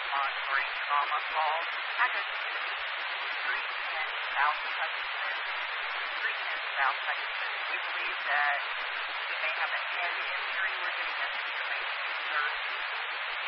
on brain trauma call. Address is 310 South Hutchinson. 310 South Hutchinson. We believe that